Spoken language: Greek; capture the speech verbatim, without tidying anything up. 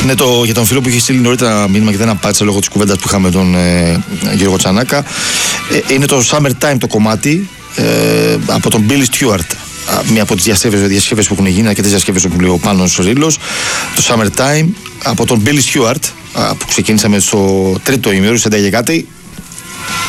Ναι, το, για τον φίλο που είχε στείλει νωρίτερα μήνυμα και δεν απάντησε λόγω της κουβέντας που είχαμε με τον ε, Γιώργο Τσανάκα. Ε, είναι το Summertime το κομμάτι ε, από τον Billy Stewart. Μία από τις διασκευές που έχουν γίνει, αρκετές διασκευές που λέει ο Πάνος Ρήλος. Το Summertime από τον Billy Stewart, που ξεκίνησαμε στο τρίτο ημέρο, στις έντεκα και κάτι.